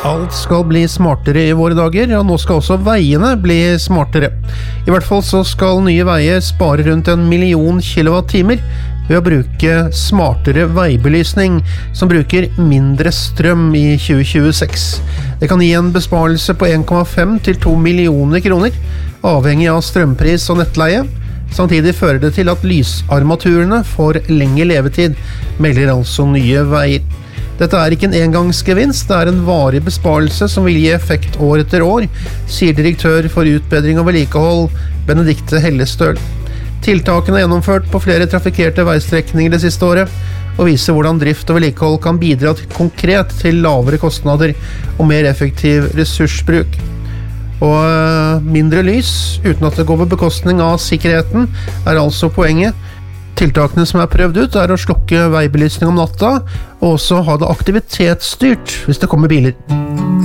Alt skal bli smartere I våre dager, og nå skal også veiene bli smartere. I hvert fall så skal nye veier spare rundt 1 million kilowattimer ved å bruke smartere veibelysning, som bruker mindre strøm I 2026. Det kan gi en besparelse på 1,5 til 2 millioner kroner, avhengig av strømpris og nettleie. Samtidig fører det til at lysarmaturene får lengre levetid, melder altså Nye Veier. Dette ikke en engangsgevinst, det en varig besparelse som vil gi effekt år etter år, sier direktør for utbedring og vedlikehold, Benedikte Hellestøl. Tiltakene gjennomført på flere trafikkerte veistrekninger det siste året, og viser hvordan drift og vedlikehold kan bidra konkret til lavere kostnader og mer effektiv ressursbruk. Og mindre lys, uten at det går på bekostning av sikkerheten, altså poenget. Tiltakene som prøvd ut å slokke veibelysning om natta, og også ha det aktivitetsstyrt hvis det kommer biler.